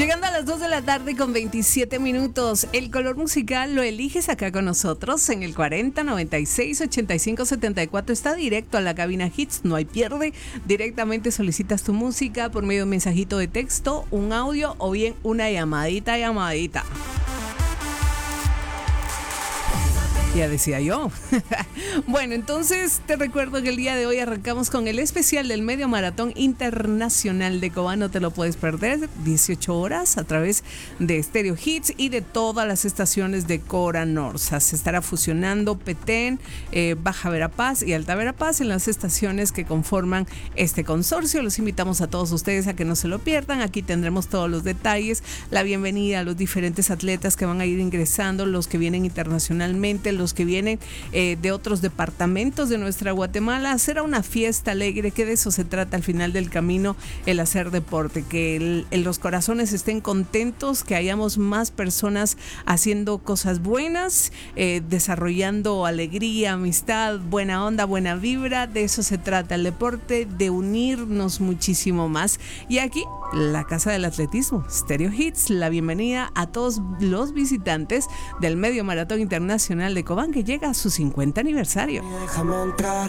Llegando a las 2 de la tarde con 27 minutos. El color musical lo eliges acá con nosotros en el 40 96 85 74. Está directo a la cabina Hits, no hay pierde. Directamente solicitas tu música por medio de un mensajito de texto, un audio o bien una llamadita. Ya decía yo. Bueno, entonces te recuerdo que el día de hoy arrancamos con el especial del Medio Maratón Internacional de Cobán. No te lo puedes perder, 18 horas a través de Stereo Hits y de todas las estaciones de Cora Norsa. Se estará fusionando Petén, Baja Verapaz y Alta Verapaz en las estaciones que conforman este consorcio. Los invitamos a todos ustedes a que no se lo pierdan. Aquí tendremos todos los detalles, la bienvenida a los diferentes atletas que van a ir ingresando, los que vienen internacionalmente, los que vienen de otros departamentos de nuestra Guatemala. Será una fiesta alegre, que de eso se trata al final del camino, el hacer deporte, que los corazones estén contentos, que hayamos más personas haciendo cosas buenas, desarrollando alegría, amistad, buena onda, buena vibra. De eso se trata el deporte, de unirnos muchísimo más. Y aquí, la Casa del Atletismo, Stereo Hits, la bienvenida a todos los visitantes del Medio Maratón Internacional de Cobán, que llega a su 50 aniversario.